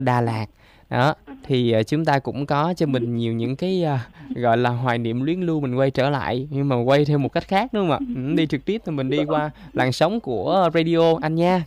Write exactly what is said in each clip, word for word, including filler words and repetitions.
Đà Lạt. Đó, thì uh, chúng ta cũng có cho mình nhiều những cái uh, gọi là hoài niệm luyến lưu mình quay trở lại, nhưng mà quay theo một cách khác đúng không ạ? Ừ, đi trực tiếp thì mình đi qua làn sóng của radio anh nha.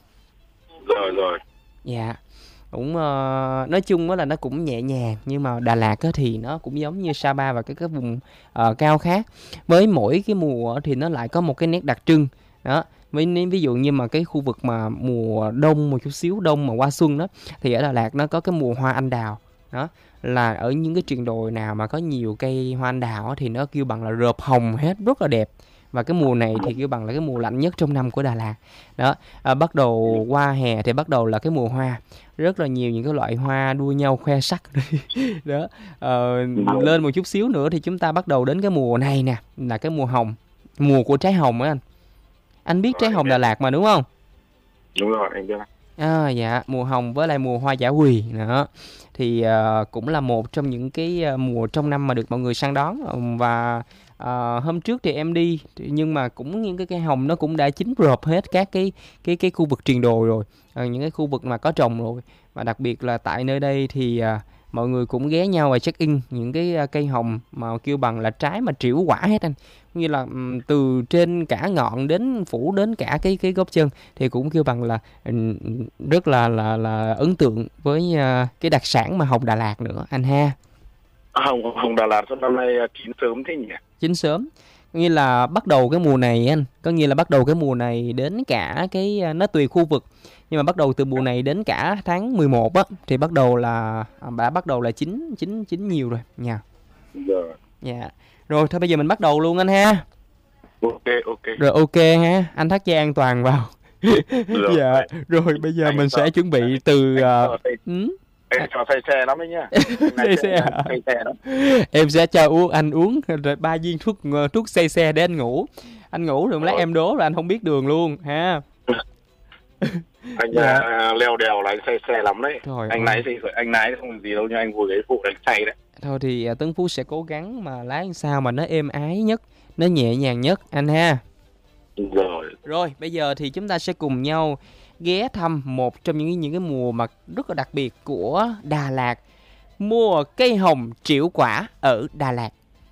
Rồi rồi. Dạ. Cũng uh, nói chung á là nó cũng nhẹ nhàng, nhưng mà Đà Lạt á thì nó cũng giống như Sapa và các cái vùng uh, cao khác. Với mỗi cái mùa thì nó lại có một cái nét đặc trưng. Đó. Ví, ví dụ như mà cái khu vực mà mùa đông một chút xíu, đông mà qua xuân đó, thì ở Đà Lạt nó có cái mùa hoa anh đào. Đó, là ở những cái triền đồi nào mà có nhiều cây hoa anh đào á, thì nó kêu bằng là rợp hồng hết, rất là đẹp. Và cái mùa này thì kêu bằng là cái mùa lạnh nhất trong năm của Đà Lạt. Đó, à, bắt đầu qua hè thì bắt đầu là cái mùa hoa, rất là nhiều những cái loại hoa đua nhau khoe sắc. Đó, ờ, lên một chút xíu nữa thì chúng ta bắt đầu đến cái mùa này nè, là cái mùa hồng, mùa của trái hồng á anh. Anh biết trái hồng Đà Lạt mà đúng không? Đúng rồi, anh biết. À, dạ, mùa hồng với lại mùa hoa dã quỳ nữa thì uh, cũng là một trong những cái uh, mùa trong năm mà được mọi người săn đón. Và uh, hôm trước thì em đi, nhưng mà cũng những cái cây hồng nó cũng đã chín rộp hết các cái cái cái khu vực triền đồi rồi, uh, những cái khu vực mà có trồng rồi. Và đặc biệt là tại nơi đây thì uh, mọi người cũng ghé nhau và check in những cái uh, cây hồng mà kêu bằng là trái mà trĩu quả hết anh, như là um, từ trên cả ngọn đến phủ đến cả cái cái gốc chân, thì cũng kêu bằng là um, rất là là là ấn tượng với uh, cái đặc sản mà hồng Đà Lạt nữa anh ha. Hồng hồng Đà Lạt năm nay chín sớm thế nhỉ? Chín sớm, có nghĩa là bắt đầu cái mùa này anh, có nghĩa là bắt đầu cái mùa này đến cả cái, nó tùy khu vực, nhưng mà bắt đầu từ mùa này đến cả tháng mười một á thì bắt đầu là đã bắt đầu là chín chín chín nhiều rồi nha. Rồi. Dạ. Rồi thôi bây giờ mình bắt đầu luôn anh ha. Ok ok. Rồi ok ha, anh thắt dây an toàn vào. Rồi. Dạ. Rồi bây giờ anh mình sẽ chuẩn bị từ uh, ừ? Em cho say xe lắm đấy nhá. Say xe hả? Say xe lắm. Em sẽ cho uống anh uống rồi ba viên thuốc thuốc say xe để anh ngủ. Anh ngủ rồi lát em đố là anh không biết đường luôn ha. Anh dạ. uh, leo đèo là anh say xe lắm đấy. Trời anh lái gì anh lái không gì đâu, nhưng anh ngồi ghế phụ anh say đấy. Thôi thì uh, Tấn Phú sẽ cố gắng mà lái sao mà nó êm ái nhất, nó nhẹ nhàng nhất anh ha. Rồi. Rồi bây giờ thì chúng ta sẽ cùng nhau ghé thăm một trong những những cái mùa mà rất là đặc biệt của Đà Lạt, mùa cây hồng trĩu quả ở Đà Lạt.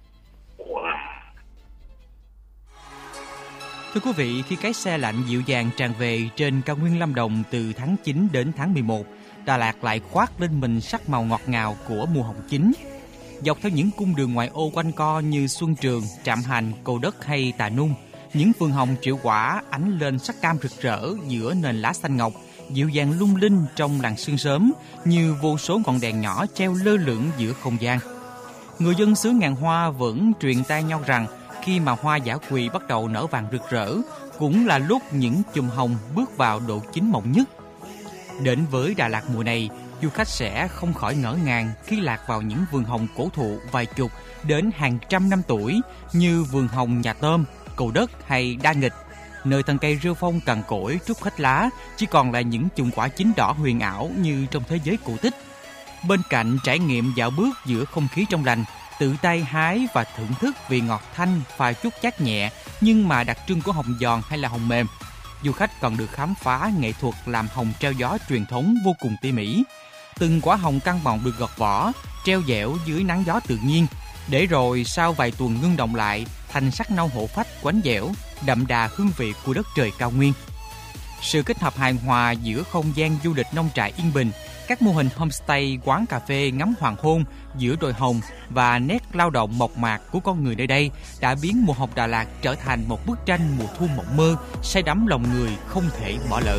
Thưa quý vị, khi cái xe lạnh dịu dàng tràn về trên cao nguyên Lâm Đồng từ tháng chín đến tháng mười một, Đà Lạt lại khoác lên mình sắc màu ngọt ngào của mùa hồng chín. Dọc theo những cung đường ngoại ô quanh co như Xuân Trường, Trạm Hành, Cầu Đất hay Tà Nung, những vườn hồng trĩu quả ánh lên sắc cam rực rỡ giữa nền lá xanh ngọc, dịu dàng lung linh trong làn sương sớm như vô số ngọn đèn nhỏ treo lơ lửng giữa không gian. Người dân xứ ngàn hoa vẫn truyền tai nhau rằng khi mà hoa dã quỳ bắt đầu nở vàng rực rỡ, cũng là lúc những chùm hồng bước vào độ chín mọng nhất. Đến với Đà Lạt mùa này, du khách sẽ không khỏi ngỡ ngàng khi lạc vào những vườn hồng cổ thụ vài chục đến hàng trăm năm tuổi như vườn hồng Nhà Tôm, Cầu Đất hay Đa Nghịch, nơi thân cây rêu phong cằn cỗi trút hết lá, chỉ còn là những chùm quả chín đỏ huyền ảo như trong thế giới cổ tích. Bên cạnh trải nghiệm dạo bước giữa không khí trong lành, tự tay hái và thưởng thức vị ngọt thanh pha chút chát nhẹ nhưng mà đặc trưng của hồng giòn hay là hồng mềm, du khách còn được khám phá nghệ thuật làm hồng treo gió truyền thống vô cùng tỉ mỉ. Từng quả hồng căng bọng được gọt vỏ, treo dẻo dưới nắng gió tự nhiên, để rồi sau vài tuần ngưng động lại thành sắc nâu hổ phách quánh dẻo, đậm đà hương vị của đất trời cao nguyên. Sự kết hợp hài hòa giữa không gian du lịch nông trại yên bình, các mô hình homestay, quán cà phê ngắm hoàng hôn giữa đồi hồng và nét lao động mộc mạc của con người nơi đây đã biến mùa hồng Đà Lạt trở thành một bức tranh mùa thu mộng mơ, say đắm lòng người không thể bỏ lỡ.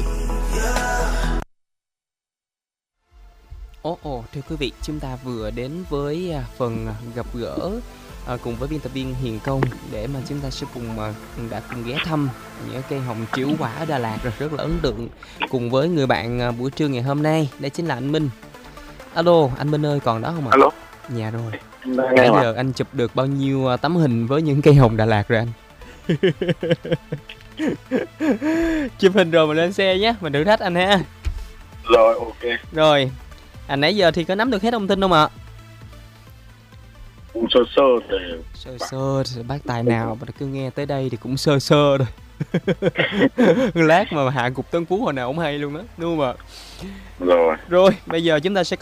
Ồ, ồ, thưa quý vị, chúng ta vừa đến với phần gặp gỡ à, cùng với biên tập viên Hiền Công để mà chúng ta sẽ cùng à, đã cùng ghé thăm những cây hồng trĩu quả ở Đà Lạt rồi, rất là ấn tượng cùng với người bạn à, buổi trưa ngày hôm nay, đó chính là anh Minh. Alo, anh Minh ơi, còn đó không ạ? Alo. Dạ rồi. Bây giờ anh chụp được bao nhiêu à, tấm hình với những cây hồng Đà Lạt rồi anh? Chụp hình rồi mình lên xe nhé, mình thử thách anh ha. Rồi, ok. Rồi. À, nãy giờ thì có nắm được hết thông tin không ạ? Cũng sơ sơ để... Sơ sơ, bác tài nào mà cứ nghe tới đây thì cũng sơ sơ thôi. Lát mà hạ gục Tân Phú hồi nào cũng hay luôn đó, đúng không ạ? Rồi. Rồi, bây giờ chúng ta sẽ